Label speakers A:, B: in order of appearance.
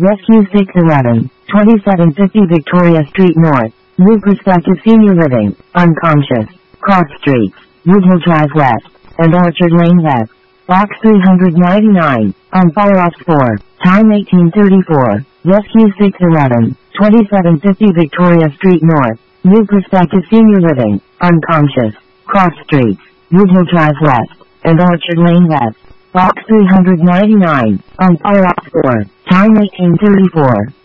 A: Rescue 611, 2750 Victoria Street North, New Perspective Senior Living, unconscious, cross streets, Woodhill Drive West, and Orchard Lane West. Box 399, on fire off 4, time 1834, Rescue 611, 2750 Victoria Street North, New Perspective Senior Living, unconscious, cross streets, Woodhill Drive West, and Orchard Lane West. Box 399, on fire off 4, time 1834.